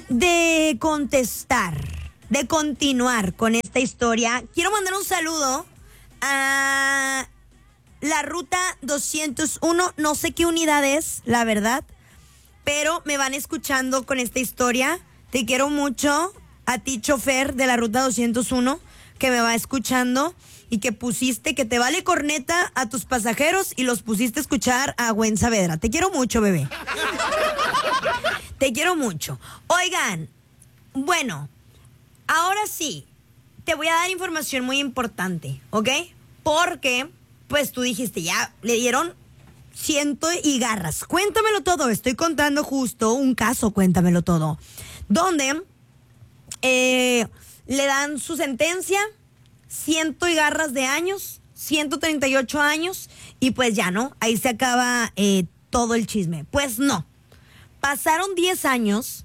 de contestar, de continuar con esta historia, quiero mandar un saludo a la ruta 201, no sé qué unidad es, la verdad, pero me van escuchando con esta historia. Te quiero mucho, a ti, chofer de la ruta 201, que me va escuchando y que pusiste, que te vale corneta a tus pasajeros y los pusiste a escuchar a Gwen Saavedra. Te quiero mucho, bebé. Te quiero mucho. Oigan, bueno, ahora sí, te voy a dar información muy importante, ¿ok? Porque, pues tú dijiste, ya le dieron ciento y garras. Cuéntamelo todo, estoy contando justo un caso, cuéntamelo todo. Donde le dan su sentencia, ciento y garras de años, 138 años, y pues ya, ¿no? Ahí se acaba todo el chisme. Pues no. Pasaron 10 años,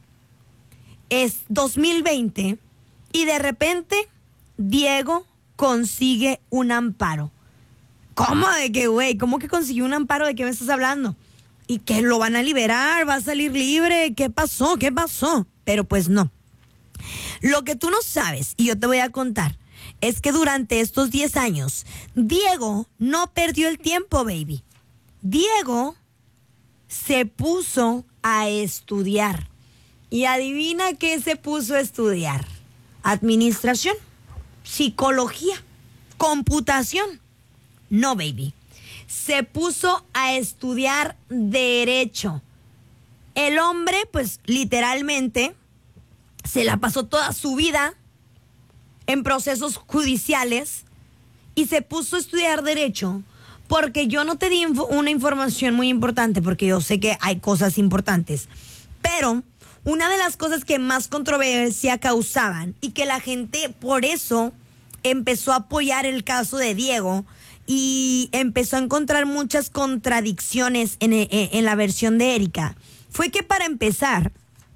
es 2020, y de repente Diego consigue un amparo. ¿Cómo de qué, güey? ¿Cómo que consiguió un amparo? ¿De qué me estás hablando? ¿Y que lo van a liberar? ¿Va a salir libre? ¿Qué pasó? ¿Qué pasó? Pero pues no. Lo que tú no sabes, y yo te voy a contar, es que durante estos 10 años, Diego no perdió el tiempo, baby. Diego se puso a estudiar. Y adivina qué se puso a estudiar. Administración, psicología, computación. No, baby. Se puso a estudiar derecho. El hombre, pues, literalmente, se la pasó toda su vida en procesos judiciales y se puso a estudiar derecho porque yo no te di una información muy importante, porque yo sé que hay cosas importantes, pero una de las cosas que más controversia causaban y que la gente por eso empezó a apoyar el caso de Diego y empezó a encontrar muchas contradicciones en la versión de Erika, fue que para empezar,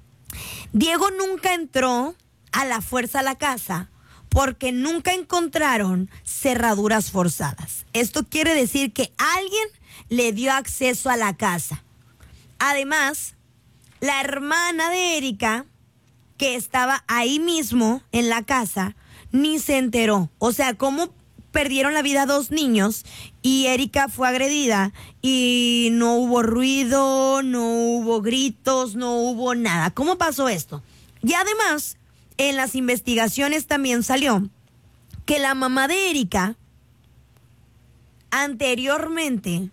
Diego nunca entró a la fuerza a la casa porque nunca encontraron cerraduras forzadas. Esto quiere decir que alguien le dio acceso a la casa. Además, la hermana de Erika, que estaba ahí mismo en la casa, ni se enteró. O sea, ¿cómo perdieron la vida 2 niños y Erika fue agredida y no hubo ruido, no hubo gritos, no hubo nada? ¿Cómo pasó esto? Y además, en las investigaciones también salió que la mamá de Erika anteriormente,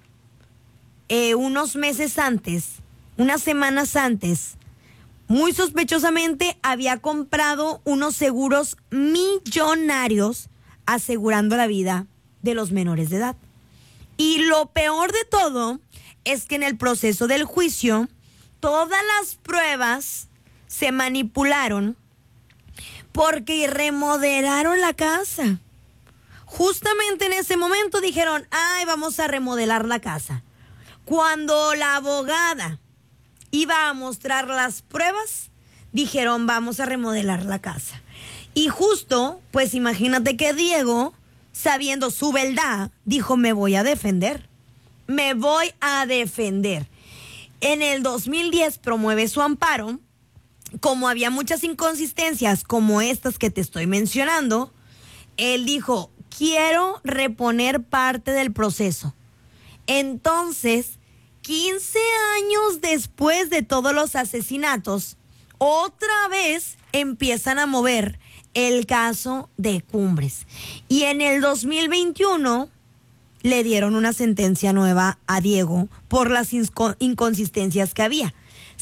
unos meses antes, unas semanas antes, muy sospechosamente había comprado unos seguros millonarios asegurando la vida de los menores de edad. Y lo peor de todo es que en el proceso del juicio todas las pruebas se manipularon porque remodelaron la casa. Justamente en ese momento dijeron, ay, vamos a remodelar la casa. Cuando la abogada iba a mostrar las pruebas, dijeron, vamos a remodelar la casa. Y justo, pues imagínate que Diego, sabiendo su verdad, dijo, me voy a defender. Me voy a defender. En el 2010 promueve su amparo. Como había muchas inconsistencias como estas que te estoy mencionando, él dijo, quiero reponer parte del proceso. Entonces, 15 años después de todos los asesinatos, otra vez empiezan a mover el caso de Cumbres. Y en el 2021 le dieron una sentencia nueva a Diego por las inconsistencias que había.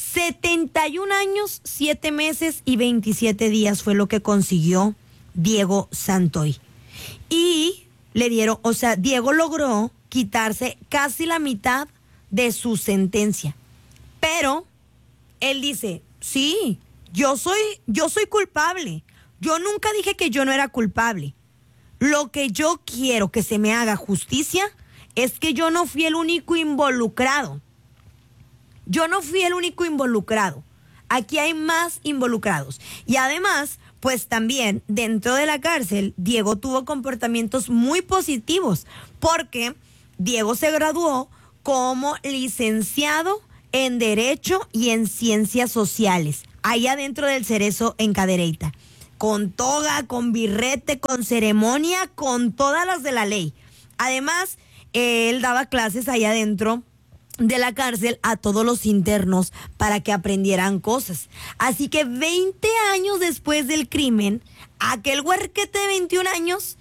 71 años, 7 meses y 27 días fue lo que consiguió Diego Santoy. Y le dieron, o sea, Diego logró quitarse casi la mitad de su sentencia. Pero él dice, sí, yo soy culpable. Yo nunca dije que yo no era culpable. Lo que yo quiero que se me haga justicia es que yo no fui el único involucrado. Yo no fui el único involucrado. Aquí hay más involucrados. Y además, pues también dentro de la cárcel, Diego tuvo comportamientos muy positivos porque Diego se graduó como licenciado en Derecho y en Ciencias Sociales. ahí adentro del Cerezo en Cadereyta. Con toga, con birrete, con ceremonia, con todas las de la ley. Además, él daba clases ahí adentro de la cárcel a todos los internos para que aprendieran cosas. Así que 20 años después del crimen, aquel huerquete de 21 años,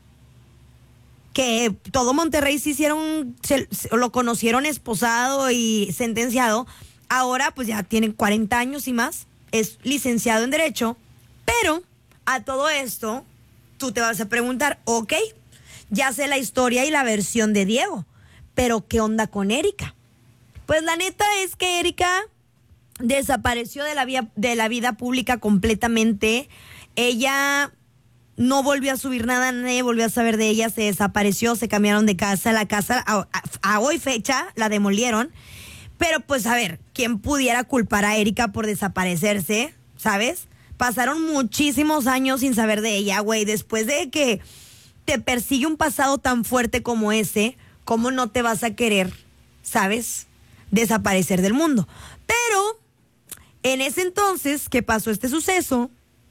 que todo Monterrey lo conocieron esposado y sentenciado, ahora pues ya tiene 40 años y más, es licenciado en Derecho, pero a todo esto tú te vas a preguntar, ok, ya sé la historia y la versión de Diego, pero ¿qué onda con Erika? Pues la neta es que Erika desapareció de la vida pública completamente. Ella no volvió a subir nada, nadie volvió a saber de ella, se desapareció, se cambiaron de casa, la casa a hoy fecha la demolieron. Pero pues a ver, ¿quién pudiera culpar a Erika por desaparecerse? ¿Sabes? Pasaron muchísimos años sin saber de ella, güey. Después de que te persigue un pasado tan fuerte como ese, ¿cómo no te vas a querer, sabes, desaparecer del mundo? Pero en ese entonces que pasó este suceso,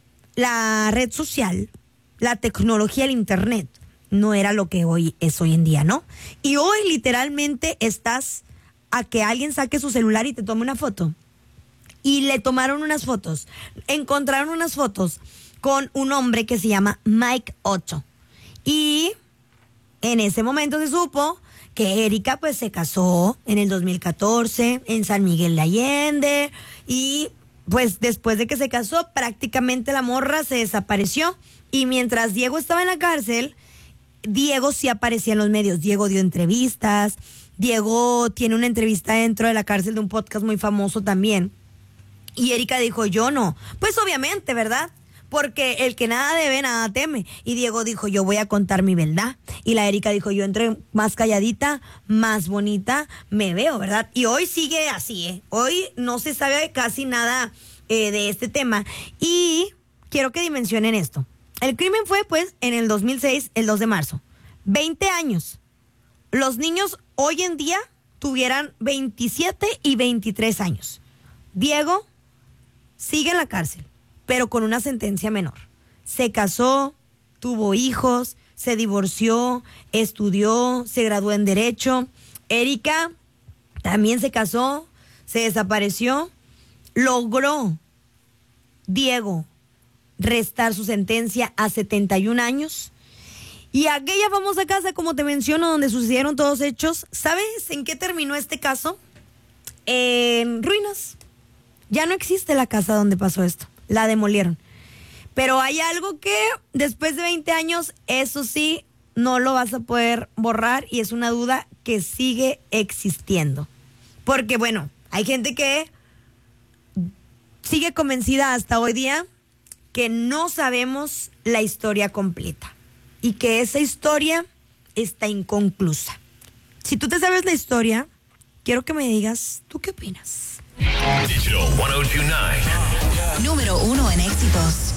la red social, la tecnología, el internet, no era lo que hoy es hoy en día, ¿no? Y hoy literalmente estás a que alguien saque su celular y te tome una foto. Y le tomaron unas fotos, encontraron unas fotos con un hombre que se llama Mike Otto. Y en ese momento se supo que Erika pues se casó en el 2014 en San Miguel de Allende, y pues después de que se casó prácticamente la morra se desapareció. Y mientras Diego estaba en la cárcel, Diego sí aparecía en los medios. Diego dio entrevistas, Diego tiene una entrevista dentro de la cárcel de un podcast muy famoso también. Y Erika dijo, yo no. Pues obviamente, ¿verdad? Porque el que nada debe, nada teme. Y Diego dijo, yo voy a contar mi verdad. Y la Erika dijo, yo entre más calladita, más bonita me veo, ¿verdad? Y hoy sigue así, ¿eh? Hoy no se sabe casi nada de este tema. Y quiero que dimensionen esto. El crimen fue, pues, en el 2006, el 2 de marzo. 20 años. Los niños hoy en día tuvieran 27 y 23 años. Diego sigue en la cárcel, pero con una sentencia menor. Se casó, tuvo hijos, se divorció, estudió, se graduó en Derecho. Erika también se casó, se desapareció. Logró Diego restar su sentencia a 71 años. Y aquella famosa casa, como te menciono, donde sucedieron todos hechos, ¿sabes en qué terminó este caso? En ruinas. Ya no existe la casa donde pasó esto. La demolieron. Pero hay algo que después de 20 años, eso sí, no lo vas a poder borrar, y es una duda que sigue existiendo. Porque bueno, hay gente que sigue convencida hasta hoy día que no sabemos la historia completa y que esa historia está inconclusa. Si tú te sabes la historia, quiero que me digas, ¿tú qué opinas? Digital 1029. Número 1 en éxitos.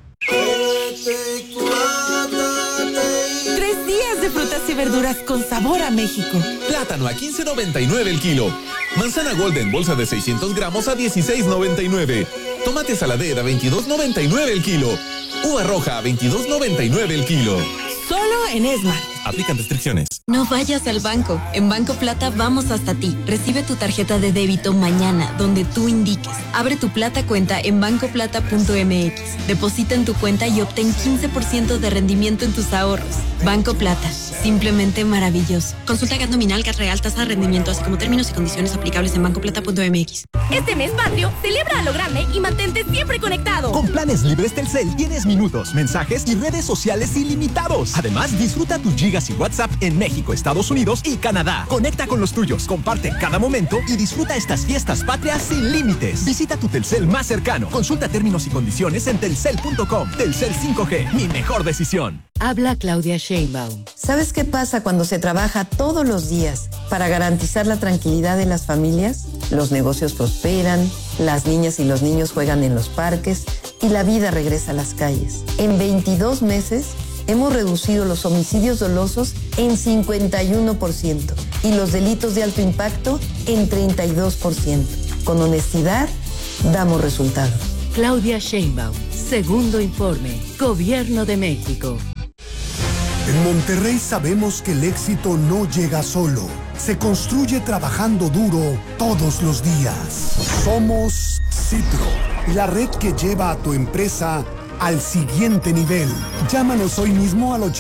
3 días de frutas y verduras con sabor a México. Plátano a $15.99 el kilo. Manzana Golden bolsa de 600 gramos a $16.99. Tomate saladera a $22.99 el kilo. Uva roja a $22.99 el kilo. Solo en Esmart. Aplican restricciones. No vayas al banco. En Banco Plata vamos hasta ti. Recibe tu tarjeta de débito mañana, donde tú indiques. Abre tu Plata cuenta en bancoplata.mx. Deposita en tu cuenta y obtén 15% de rendimiento en tus ahorros. Banco Plata. Simplemente maravilloso. Consulta GAT nominal, GAT real, tasa de rendimiento, así como términos y condiciones aplicables en bancoplata.mx. Este mes patrio, celebra a lo grande y mantente siempre conectado. Con planes libres Telcel tienes minutos, mensajes y redes sociales ilimitados. Además, disfruta tus gigas y WhatsApp en México, Estados Unidos y Canadá. Conecta con los tuyos, comparte cada momento y disfruta estas fiestas patrias sin límites. Visita tu Telcel más cercano. Consulta términos y condiciones en telcel.com. Telcel 5G, mi mejor decisión. Habla Claudia Sheinbaum. ¿Sabes qué pasa cuando se trabaja todos los días para garantizar la tranquilidad de las familias? Los negocios prosperan, las niñas y los niños juegan en los parques y la vida regresa a las calles. En 22 meses hemos reducido los homicidios dolosos en 51% y los delitos de alto impacto en 32%. Con honestidad damos resultados. Claudia Sheinbaum, segundo informe, Gobierno de México. En Monterrey sabemos que el éxito no llega solo, se construye trabajando duro todos los días. Somos Citro, la red que lleva a tu empresa al siguiente nivel. Llámanos hoy mismo al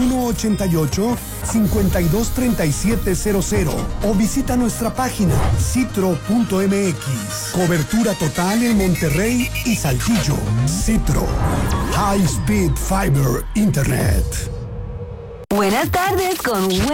8188-523700 o visita nuestra página citro.mx. Cobertura total en Monterrey y Saltillo. Citro. High Speed Fiber Internet. Buenas tardes con